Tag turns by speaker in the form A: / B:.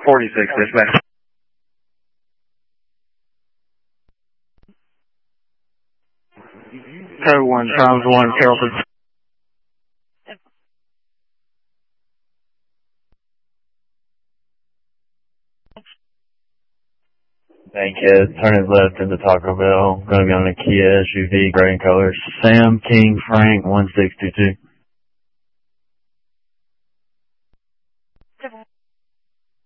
A: 46, dispatch. Code 1 times 1, Carrollton.
B: Bankhead, turning left into Taco Bell. Going to be on a Kia SUV, gray in color. Sam King Frank 1622.